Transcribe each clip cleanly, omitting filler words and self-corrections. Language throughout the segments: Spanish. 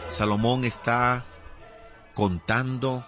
Salomón está contando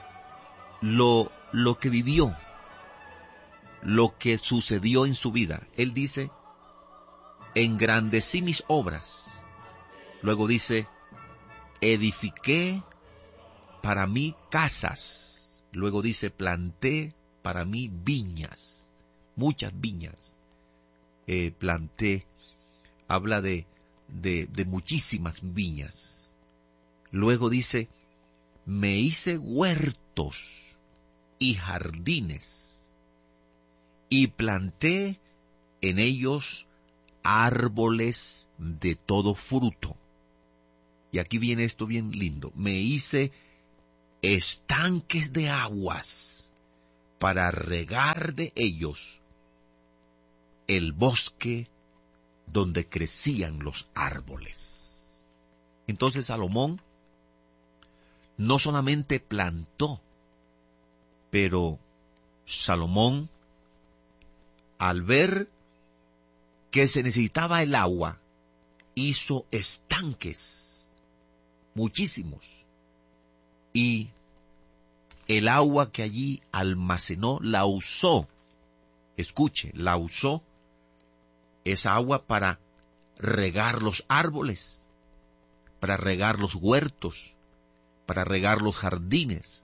lo que vivió, lo que sucedió en su vida. Él dice, engrandecí mis obras. Luego dice, edifiqué para mí casas. Luego dice, planté para mí viñas, muchas viñas. Planté, habla de muchísimas viñas. Luego dice, me hice huertos y jardines, y planté en ellos árboles de todo fruto. Y aquí viene esto bien lindo. Me hice estanques de aguas para regar de ellos el bosque donde crecían los árboles. Entonces Salomón no solamente plantó, pero Salomón, al ver que se necesitaba el agua, hizo estanques, muchísimos, y el agua que allí almacenó la usó, escuche, la usó esa agua para regar los árboles, para regar los huertos, para regar los jardines,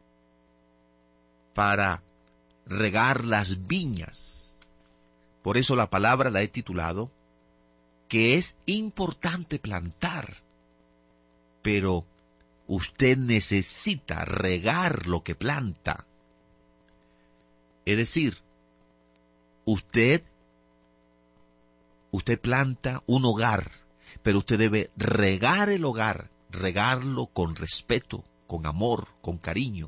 para regar las viñas. Por eso la palabra la he titulado que es importante plantar, pero usted necesita regar lo que planta. Es decir, usted planta un hogar, pero usted debe regar el hogar, regarlo con respeto, con amor, con cariño.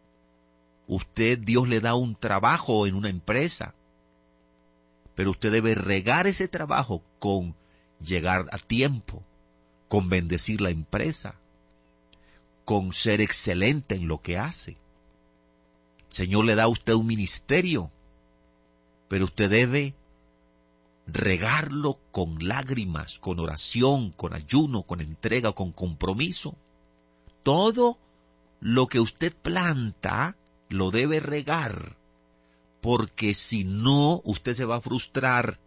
Dios le da un trabajo en una empresa, pero usted debe regar ese trabajo con llegar a tiempo, con bendecir la empresa, con ser excelente en lo que hace. El Señor le da a usted un ministerio, pero usted debe regarlo con lágrimas, con oración, con ayuno, con entrega, con compromiso. Todo lo que usted planta lo debe regar, porque si no, usted se va a frustrar.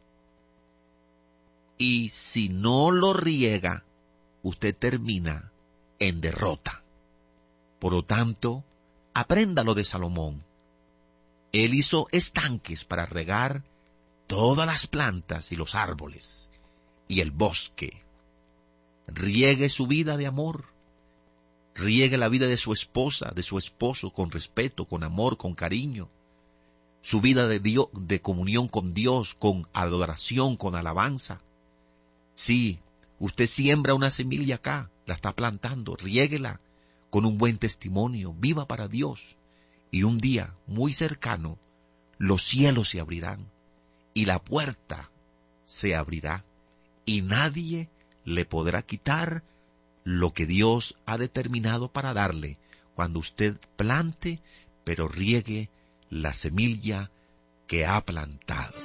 Y si no lo riega, usted termina en derrota. Por lo tanto, apréndalo de Salomón. Él hizo estanques para regar todas las plantas y los árboles y el bosque. Riegue su vida de amor. Riegue la vida de su esposa, de su esposo, con respeto, con amor, con cariño. Su vida de comunión con Dios, con adoración, con alabanza. Sí, usted siembra una semilla acá, la está plantando, riéguela con un buen testimonio, viva para Dios. Y un día muy cercano, los cielos se abrirán y la puerta se abrirá y nadie le podrá quitar lo que Dios ha determinado para darle cuando usted plante, pero riegue la semilla que ha plantado.